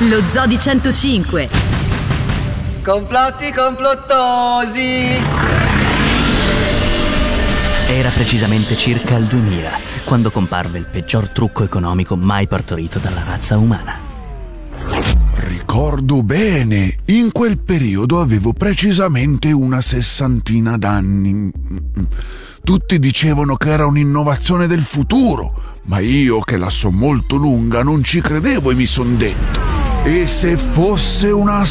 Lo Zoo di 105. Complotti complottosi. Era precisamente circa il 2000, quando comparve il peggior trucco economico mai partorito dalla razza umana. Ricordo bene, in quel periodo avevo precisamente una 60 d'anni. Tutti dicevano che era un'innovazione del futuro, ma io, che la so molto lunga, non ci credevo e mi son detto: e se fosse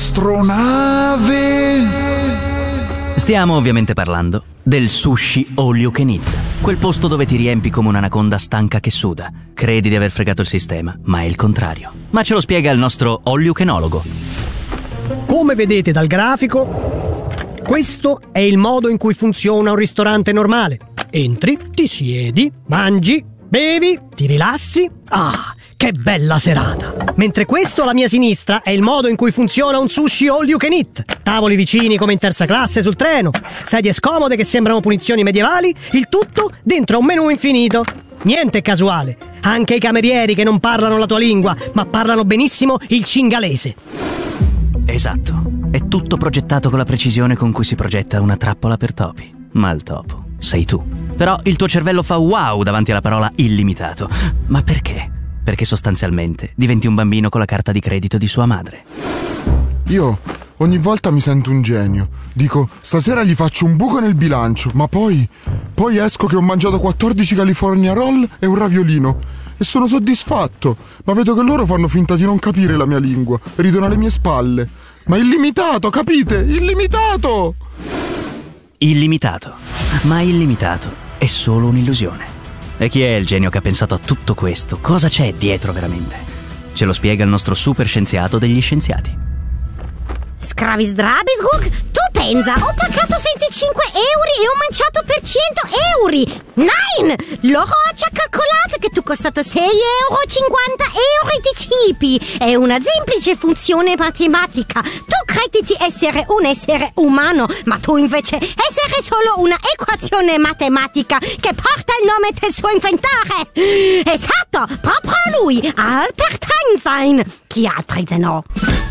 un'astronave? Stiamo ovviamente parlando del sushi all you can eat, quel posto dove ti riempi come un'anaconda stanca che suda. Credi di aver fregato il sistema, ma è il contrario. Ma ce lo spiega il nostro all you canologo. Come vedete dal grafico, questo è il modo in cui funziona un ristorante normale. Entri, ti siedi, mangi, bevi, ti rilassi. Ah, che bella serata! Mentre questo alla mia sinistra è il modo in cui funziona un sushi all you can eat. Tavoli vicini come in terza classe sul treno, sedie scomode che sembrano punizioni medievali, il tutto dentro un menù infinito. Niente casuale, anche i camerieri che non parlano la tua lingua, ma parlano benissimo il cingalese. Esatto, è tutto progettato con la precisione con cui si progetta una trappola per topi. Ma il topo sei tu. Però il tuo cervello fa wow davanti alla parola illimitato. Ma perché? Perché sostanzialmente diventi un bambino con la carta di credito di sua madre. Io ogni volta mi sento un genio. Dico, stasera gli faccio un buco nel bilancio, ma poi esco che ho mangiato 14 California Roll e un raviolino e sono soddisfatto, ma vedo che loro fanno finta di non capire la mia lingua, ridono alle mie spalle. Ma illimitato, capite? Illimitato! Illimitato. Ma illimitato è solo un'illusione. E chi è il genio che ha pensato a tutto questo? Cosa c'è dietro veramente? Ce lo spiega il nostro super scienziato degli scienziati. Skravis Drabisgurg, tu pensa, ho pagato 25 euro e ho mangiato per 100 euro. Nein, loro ha già calcolato che tu costato 6 euro 50 euro di cibi. È una semplice funzione matematica. Tu credi di essere un essere umano, ma tu invece essere solo una equazione matematica che porta il nome del suo inventore. Esatto, proprio lui, Albert Einstein. Chi altri se no?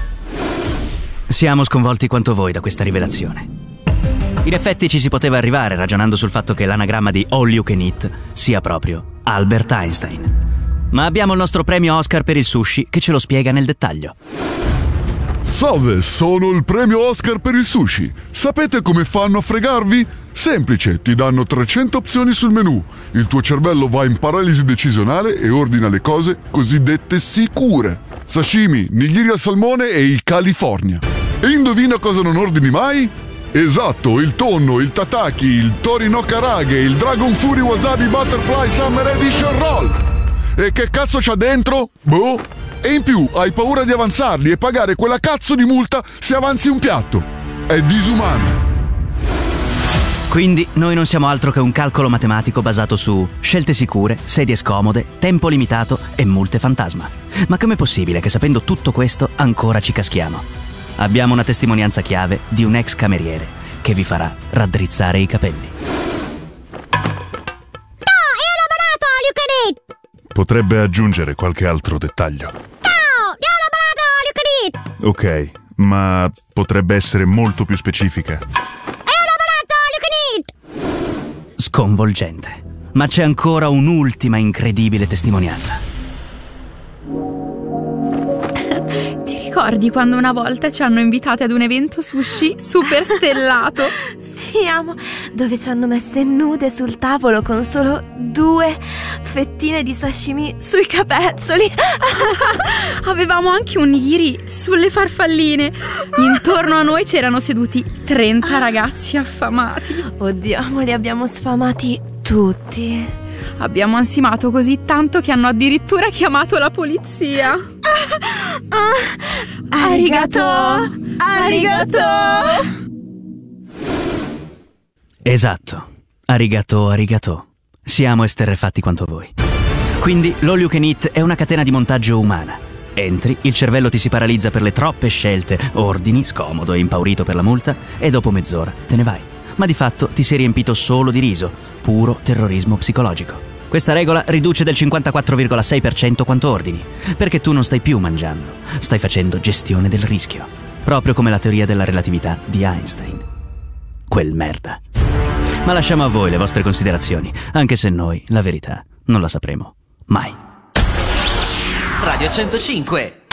Siamo sconvolti quanto voi da questa rivelazione. In effetti ci si poteva arrivare ragionando sul fatto che l'anagramma di all you can eat sia proprio Albert Einstein. Ma abbiamo il nostro premio Oscar per il sushi che ce lo spiega nel dettaglio. Salve, sono il premio Oscar per il sushi. Sapete come fanno a fregarvi? Semplice, ti danno 300 opzioni sul menù. Il tuo cervello va in paralisi decisionale e ordina le cose cosiddette sicure. Sashimi, nigiri al salmone e il California. E indovina cosa non ordini mai? Esatto, il tonno, il tataki, il torino karage, il Dragon Fury Wasabi Butterfly Summer Edition Roll. E che cazzo c'ha dentro? Boh. E in più hai paura di avanzarli e pagare quella cazzo di multa se avanzi un piatto. È disumano. Quindi noi non siamo altro che un calcolo matematico basato su scelte sicure, sedie scomode, tempo limitato e multe fantasma. Ma com'è possibile che sapendo tutto questo ancora ci caschiamo? Abbiamo una testimonianza chiave di un ex cameriere che vi farà raddrizzare i capelli. No, io ho lavorato all you can eat. Potrebbe aggiungere qualche altro dettaglio. No, io ho lavorato all you can eat. Ok, ma potrebbe essere molto più specifica. Sconvolgente. Ma c'è ancora un'ultima incredibile testimonianza. Ti ricordi quando una volta ci hanno invitati ad un evento sushi super stellato? Sì, amo, dove ci hanno messe nude sul tavolo con solo 2 fettine di sashimi sui capezzoli. Avevamo anche un nigiri sulle farfalline. Intorno a noi c'erano seduti 30 ragazzi affamati. Oddio, ma li abbiamo sfamati tutti. Abbiamo ansimato così tanto che hanno addirittura chiamato la polizia. Arigato! Arigato! Esatto. Arigato, arigato. Siamo esterrefatti quanto voi. Quindi l'all you can eat è una catena di montaggio umana. Entri, il cervello ti si paralizza per le troppe scelte, ordini, scomodo e impaurito per la multa, e dopo mezz'ora te ne vai. Ma di fatto ti sei riempito solo di riso, puro terrorismo psicologico. Questa regola riduce del 54,6% quanto ordini, perché tu non stai più mangiando, stai facendo gestione del rischio, proprio come la teoria della relatività di Einstein. Quel merda. Ma lasciamo a voi le vostre considerazioni, anche se noi, la verità, non la sapremo mai. Radio 105.